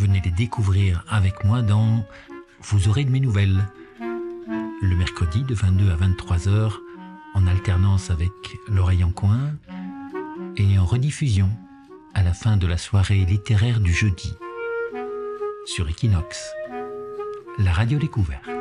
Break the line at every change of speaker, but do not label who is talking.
venez les découvrir avec moi dans Vous aurez de mes nouvelles, le mercredi de 22 à 23 heures, en alternance avec l'oreille en coin et en rediffusion à la fin de la soirée littéraire du jeudi sur Equinox, la radio découverte.